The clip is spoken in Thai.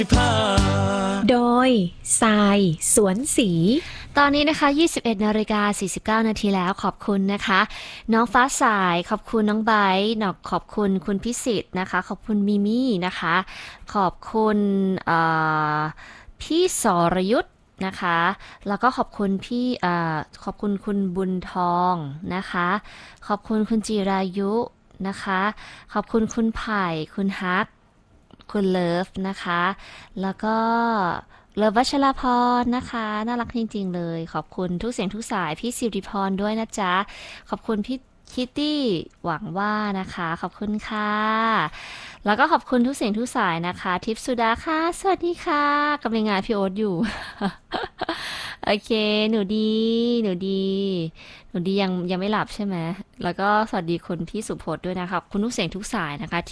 โดยทรายสวนสีตอนนี้นะคะ 21:49 นาทีแล้วขอบคุณนะคะ น้องฟ้าสาย ขอบคุณน้องไบร์ทขอบคุณคุณพิสิทธิ์นะคะ ขอบคุณมิมี่นะคะ ขอบคุณพี่สรยุทธนะคะ แล้วก็ขอบคุณขอบคุณคุณบุญทองนะคะ ขอบคุณคุณจิรายุนะคะ ขอบคุณคุณไผ่คุณฮัก คุณเลิฟนะคะ แล้วก็เลิฟวัชรพรนะคะน่ารักจริงๆเลยขอบคุณทุกเสียงทุกสายพี่สิริพรด้วยนะจ๊ะขอบคุณพี่คิตตี้หวังว่านะคะขอบคุณค่ะแล้วก็ขอบคุณทุกเสียงทุกสายนะคะทิพย์สุดาค่ะสวัสดีค่ะกำลังงานพี่โอ๊ตอยู่โอเคหนูดีหนูดีหนูดียังไม่หลับใช่ไหมแล้วก็สวัสดีคุณพี่สุพจน์ด้วยนะคะขอบคุณทุกเสียงทุกสายนะคะ